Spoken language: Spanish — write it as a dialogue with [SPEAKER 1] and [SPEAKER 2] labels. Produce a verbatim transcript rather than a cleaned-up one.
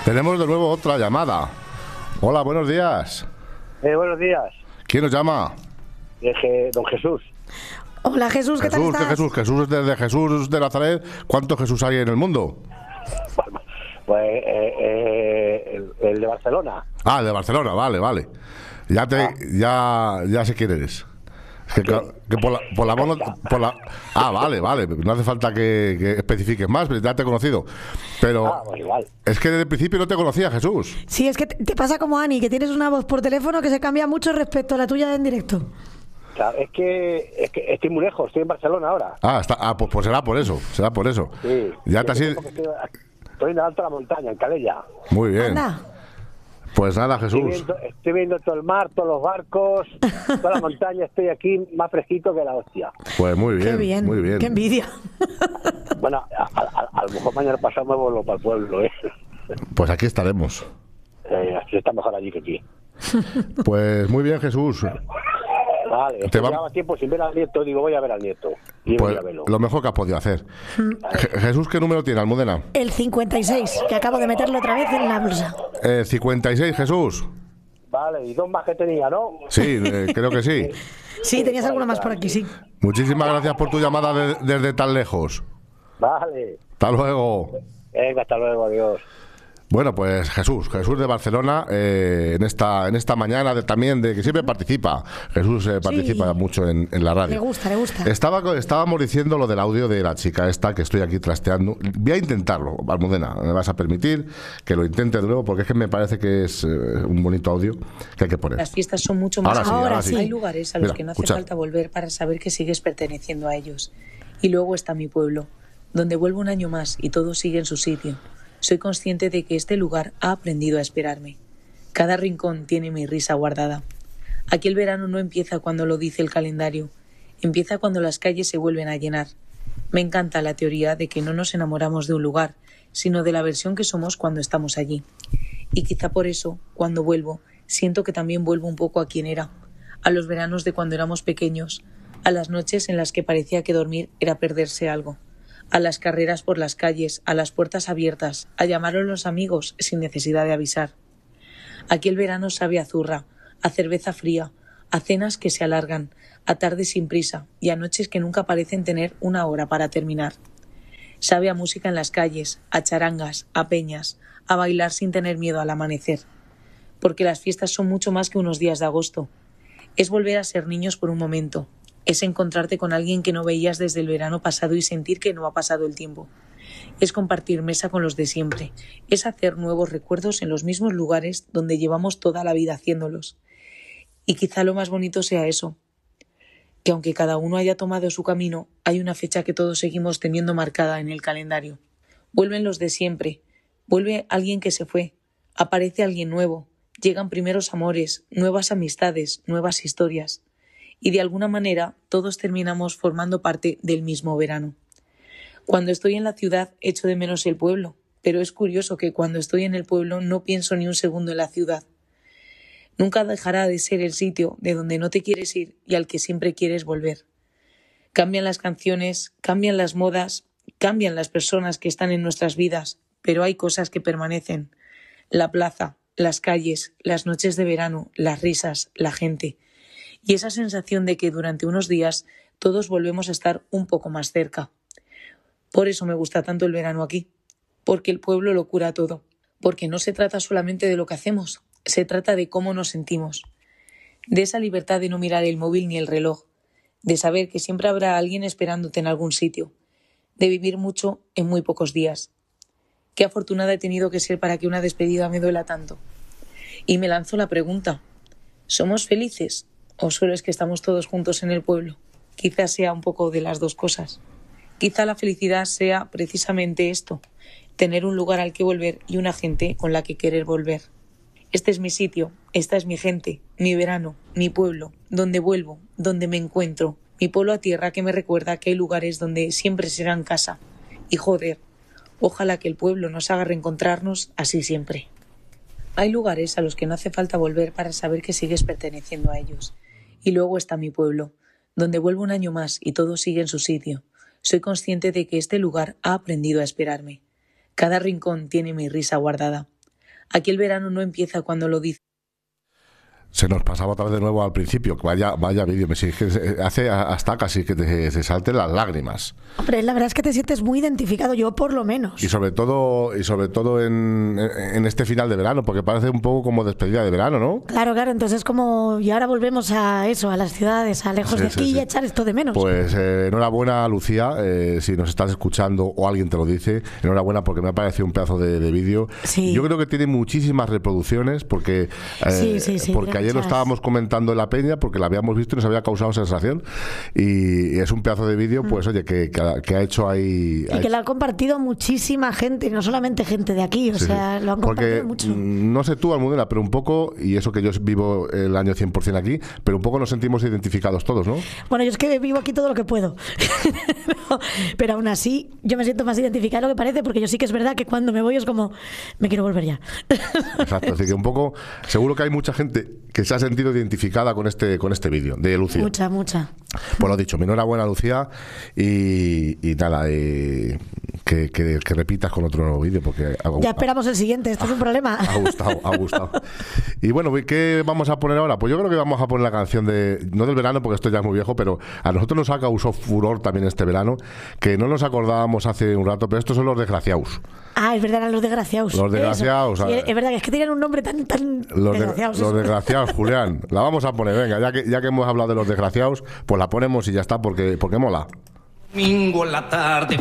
[SPEAKER 1] Tenemos de nuevo otra llamada. Hola, buenos días.
[SPEAKER 2] Eh, buenos días.
[SPEAKER 1] ¿Quién nos llama?
[SPEAKER 2] Eh, don Jesús.
[SPEAKER 3] Hola Jesús, ¿qué
[SPEAKER 1] Jesús,
[SPEAKER 3] tal
[SPEAKER 1] ¿qué
[SPEAKER 3] estás?
[SPEAKER 1] Jesús? Jesús desde Jesús de Nazaret. ¿Cuántos Jesús hay en el mundo?
[SPEAKER 2] Pues eh, eh, el, el de Barcelona.
[SPEAKER 1] Ah, el de Barcelona, vale, vale. Ya te,
[SPEAKER 2] Ah.
[SPEAKER 1] ya, ya sé quién eres. Es que, claro, que por la, por la mono- por la- ah, vale, vale. No hace falta que, que especifiques más, pero ya te he conocido. Pero
[SPEAKER 2] Ah, pues igual.
[SPEAKER 1] es que desde el principio no te conocía, Jesús.
[SPEAKER 3] Sí, es que te te pasa como Ani, que tienes una voz por teléfono que se cambia mucho respecto a la tuya en directo.
[SPEAKER 2] O sea, es que, es que estoy muy lejos, estoy en Barcelona ahora.
[SPEAKER 1] Ah, está, ah pues, pues será por eso, será por eso.
[SPEAKER 2] Sí.
[SPEAKER 1] Ya te has
[SPEAKER 2] Sí,
[SPEAKER 1] ido.
[SPEAKER 2] porque Estoy, estoy en la alta de la montaña, en Calella.
[SPEAKER 1] Muy bien.
[SPEAKER 3] Anda.
[SPEAKER 1] Pues nada,
[SPEAKER 2] Estoy
[SPEAKER 1] Jesús.
[SPEAKER 2] viendo, estoy viendo todo el mar, todos los barcos, toda la montaña. Estoy aquí más fresquito que la hostia.
[SPEAKER 1] Pues muy bien,
[SPEAKER 3] Qué bien,
[SPEAKER 1] muy bien.
[SPEAKER 3] qué envidia.
[SPEAKER 2] Bueno, a, a- a lo mejor mañana pasado me vuelvo para el pueblo, ¿eh?
[SPEAKER 1] Pues aquí estaremos.
[SPEAKER 2] Eh, así está mejor allí que aquí.
[SPEAKER 1] Pues muy bien, Jesús.
[SPEAKER 2] Vale, es
[SPEAKER 1] Te
[SPEAKER 2] que
[SPEAKER 1] va-
[SPEAKER 2] llevaba tiempo sin ver al nieto, digo, voy a ver al nieto. Y
[SPEAKER 1] Pues
[SPEAKER 2] voy a verlo.
[SPEAKER 1] lo mejor que has podido hacer. Je- Jesús, ¿qué número tiene, Almudena?
[SPEAKER 3] El cincuenta y seis, que acabo de meterlo otra vez en la bolsa.
[SPEAKER 1] Eh, cincuenta y seis, Jesús.
[SPEAKER 2] Vale, y dos más que tenía, ¿no?
[SPEAKER 1] Sí, eh, creo que sí.
[SPEAKER 3] Sí, tenías alguno más por aquí, sí.
[SPEAKER 1] Muchísimas gracias por tu llamada de- desde tan lejos.
[SPEAKER 2] Vale.
[SPEAKER 1] Hasta luego.
[SPEAKER 2] Venga, hasta luego, adiós.
[SPEAKER 1] Bueno, pues Jesús, Jesús de Barcelona, eh, en esta en esta mañana de, también de que siempre participa. Jesús eh, participa mucho en, en la radio.
[SPEAKER 3] Le gusta, le gusta.
[SPEAKER 1] Estaba, estábamos diciendo lo del audio de la chica esta que estoy aquí trasteando. Voy a intentarlo, Almudena. Me vas a permitir que lo intente de nuevo porque es que me parece que es eh, un bonito audio que hay que poner.
[SPEAKER 4] Las fiestas son mucho más.
[SPEAKER 1] Ahora sí,
[SPEAKER 3] Ahora
[SPEAKER 1] ahora sí.
[SPEAKER 3] sí.
[SPEAKER 4] Hay lugares a los
[SPEAKER 1] Mira,
[SPEAKER 4] que no hace
[SPEAKER 1] escucha.
[SPEAKER 4] falta volver para saber que sigues perteneciendo a ellos. Y luego está mi pueblo, donde vuelvo un año más y todo sigue en su sitio. Soy consciente de que este lugar ha aprendido a esperarme. Cada rincón tiene mi risa guardada. Aquí el verano no empieza cuando lo dice el calendario. Empieza cuando las calles se vuelven a llenar. Me encanta la teoría de que no nos enamoramos de un lugar, sino de la versión que somos cuando estamos allí. Y quizá por eso, cuando vuelvo, siento que también vuelvo un poco a quien era, a los veranos de cuando éramos pequeños, a las noches en las que parecía que dormir era perderse algo, a las carreras por las calles, a las puertas abiertas, a llamar a los amigos sin necesidad de avisar. Aquí el verano sabe a zurra, a cerveza fría, a cenas que se alargan, a tardes sin prisa y a noches que nunca parecen tener una hora para terminar. Sabe a música en las calles, a charangas, a peñas, a bailar sin tener miedo al amanecer. Porque las fiestas son mucho más que unos días de agosto. Es volver a ser niños por un momento. Es encontrarte con alguien que no veías desde el verano pasado y sentir que no ha pasado el tiempo. Es compartir mesa con los de siempre. Es hacer nuevos recuerdos en los mismos lugares donde llevamos toda la vida haciéndolos. Y quizá lo más bonito sea eso, que aunque cada uno haya tomado su camino, hay una fecha que todos seguimos teniendo marcada en el calendario. Vuelven los de siempre. Vuelve alguien que se fue. Aparece alguien nuevo. Llegan primeros amores, nuevas amistades, nuevas historias. Y de alguna manera todos terminamos formando parte del mismo verano. Cuando estoy en la ciudad echo de menos el pueblo, pero es curioso que cuando estoy en el pueblo no pienso ni un segundo en la ciudad. Nunca dejará de ser el sitio de donde no te quieres ir y al que siempre quieres volver. Cambian las canciones, cambian las modas, cambian las personas que están en nuestras vidas, pero hay cosas que permanecen. La plaza, las calles, las noches de verano, las risas, la gente. Y esa sensación de que durante unos días todos volvemos a estar un poco más cerca. Por eso me gusta tanto el verano aquí, porque el pueblo lo cura todo, porque no se trata solamente de lo que hacemos, se trata de cómo nos sentimos, de esa libertad de no mirar el móvil ni el reloj, de saber que siempre habrá alguien esperándote en algún sitio, de vivir mucho en muy pocos días. Qué afortunada he tenido que ser para que una despedida me duela tanto. Y me lanzo la pregunta, ¿somos felices? ¿O solo es que estamos todos juntos en el pueblo? Quizás sea un poco de las dos cosas. Quizá la felicidad sea precisamente esto, tener un lugar al que volver y una gente con la que querer volver. Este es mi sitio, esta es mi gente, mi verano, mi pueblo, donde vuelvo, donde me encuentro, mi pueblo a tierra que me recuerda que hay lugares donde siempre serán casa. Y joder, ojalá que el pueblo nos haga reencontrarnos así siempre. Hay lugares a los que no hace falta volver para saber que sigues perteneciendo a ellos. Y luego está mi pueblo, donde vuelvo un año más y todo sigue en su sitio. Soy consciente de que este lugar ha aprendido a esperarme. Cada rincón tiene mi risa guardada. Aquí el verano no empieza cuando lo dice.
[SPEAKER 1] Se nos pasaba otra vez de nuevo al principio. Vaya, vaya vídeo, me sigue, hace hasta casi que te, te salten las lágrimas.
[SPEAKER 3] Hombre, la verdad es que te sientes muy identificado, yo por lo menos.
[SPEAKER 1] Y sobre todo, y sobre todo en, en este final de verano, porque parece un poco como despedida de verano, ¿no?
[SPEAKER 3] Claro, claro, entonces como y ahora volvemos a eso, a las ciudades, a lejos
[SPEAKER 1] Sí,
[SPEAKER 3] de
[SPEAKER 1] sí,
[SPEAKER 3] aquí
[SPEAKER 1] sí.
[SPEAKER 3] y a echar esto de menos.
[SPEAKER 1] Pues eh, enhorabuena, Lucía, eh, si nos estás escuchando o alguien te lo dice, enhorabuena porque me ha parecido un pedazo de, de vídeo.
[SPEAKER 3] Sí.
[SPEAKER 1] Yo creo que tiene muchísimas reproducciones porque, eh,
[SPEAKER 3] Sí, sí, sí,
[SPEAKER 1] porque
[SPEAKER 3] tiene
[SPEAKER 1] ayer lo
[SPEAKER 3] muchas.
[SPEAKER 1] estábamos comentando en la peña porque la habíamos visto y nos había causado sensación y, y es un pedazo de vídeo, pues oye, que, que, ha, que ha hecho ahí...
[SPEAKER 3] Y que lo ha compartido muchísima gente, no solamente gente de aquí, o
[SPEAKER 1] Sí,
[SPEAKER 3] sea,
[SPEAKER 1] sí.
[SPEAKER 3] lo han
[SPEAKER 1] Porque,
[SPEAKER 3] compartido mucho.
[SPEAKER 1] mm, no sé tú, Almudena, pero un poco, y eso que yo vivo el año cien por ciento aquí, pero un poco nos sentimos identificados todos, ¿no?
[SPEAKER 3] Bueno, yo es que vivo aquí todo lo que puedo. No, pero aún así, yo me siento más identificada de lo que parece, porque yo sí que es verdad que cuando me voy es como, me quiero volver ya.
[SPEAKER 1] Exacto, así que un poco, seguro que hay mucha gente que se ha sentido identificada con este con este vídeo de Lucía.
[SPEAKER 3] Mucha, mucha.
[SPEAKER 1] Pues lo dicho, mi enhorabuena, Lucía, y, y nada, eh, que, que, que repitas con otro nuevo vídeo, porque ha,
[SPEAKER 3] Ya esperamos el siguiente, esto es un problema.
[SPEAKER 1] ha gustado, ha gustado. Y bueno, ¿qué vamos a poner ahora? Pues yo creo que vamos a poner la canción de, no del verano, porque esto ya es muy viejo, pero a nosotros nos ha causado furor también este verano, que no nos acordábamos hace un rato, pero estos son Los Desgraciados.
[SPEAKER 3] Ah, es verdad, eran Los Desgraciados.
[SPEAKER 1] Los Desgraciados,
[SPEAKER 3] Eso. Sí,
[SPEAKER 1] ah.
[SPEAKER 3] es verdad que es que tienen un nombre tan, tan
[SPEAKER 1] Los, de-
[SPEAKER 3] desgraciados.
[SPEAKER 1] los
[SPEAKER 3] eso.
[SPEAKER 1] Desgraciados, Julián. La vamos a poner, venga, ya que, ya que hemos hablado de Los Desgraciados, pues la ponemos y ya está, porque, porque mola.
[SPEAKER 5] Domingo en la tarde.